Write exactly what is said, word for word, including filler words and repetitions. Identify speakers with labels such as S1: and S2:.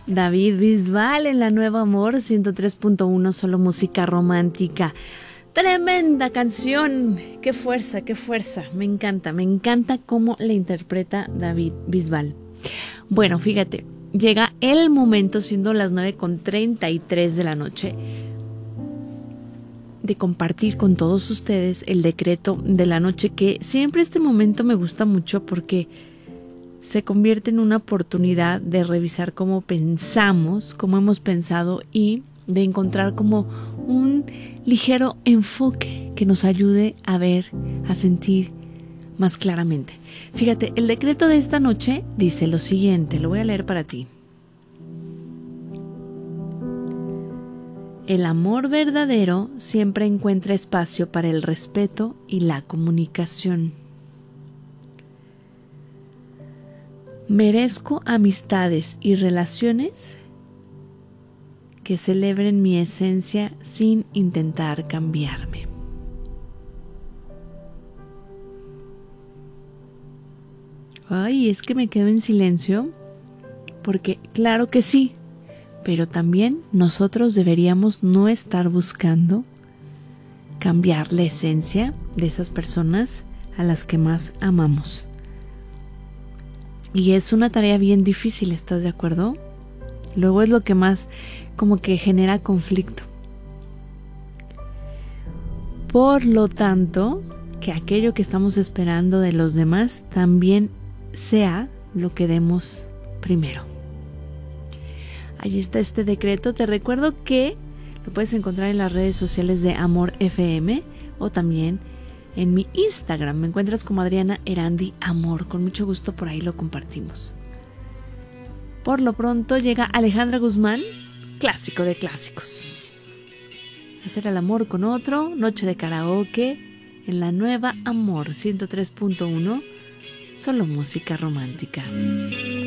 S1: David Bisbal en La Nueva Amor, ciento tres punto uno, solo música romántica. Tremenda canción, qué fuerza, qué fuerza, me encanta, me encanta cómo la interpreta David Bisbal. Bueno, fíjate, llega el momento, siendo las nueve con treinta y tres de la noche, de compartir con todos ustedes el decreto de la noche, que siempre este momento me gusta mucho porque se convierte en una oportunidad de revisar cómo pensamos, cómo hemos pensado y de encontrar como un ligero enfoque que nos ayude a ver, a sentir más claramente. Fíjate, el decreto de esta noche dice lo siguiente, lo voy a leer para ti. El amor verdadero siempre encuentra espacio para el respeto y la comunicación. Merezco amistades y relaciones que celebren mi esencia sin intentar cambiarme. Ay, es que me quedo en silencio porque claro que sí, pero también nosotros deberíamos no estar buscando cambiar la esencia de esas personas a las que más amamos. Y es una tarea bien difícil, ¿estás de acuerdo? Luego es lo que más como que genera conflicto. Por lo tanto, que aquello que estamos esperando de los demás también sea lo que demos primero. Allí está este decreto. Te recuerdo que lo puedes encontrar en las redes sociales de Amor F M o también en mi Instagram. Me encuentras como Adriana Erandi Amor. Con mucho gusto por ahí lo compartimos. Por lo pronto llega Alejandra Guzmán, clásico de clásicos. Hacer el amor con otro, noche de karaoke en La Nueva Amor ciento tres punto uno, solo música romántica.